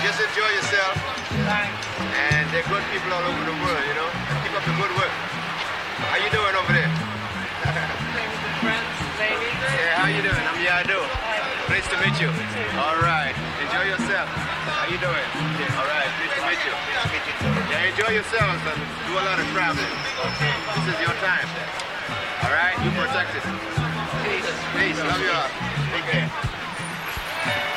just enjoy yourself. And they're good people all over the world, you know. Keep up the good work. How you doing over there? Yeah, how you doing? I'm Yado. Nice to meet you. All right. Enjoy yourself. How you doing? All right. Nice to meet you. Yeah, enjoy yourselves and do a lot of traveling. This is your time. All right? You protect it. Peace. Love you all. Take care.